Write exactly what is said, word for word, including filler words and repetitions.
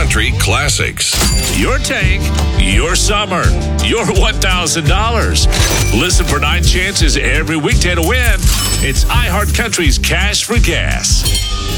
Country classics. Your tank, your summer, your one thousand dollars. Listen for nine chances every weekday to win. It's iHeart Country's Cash for Gas.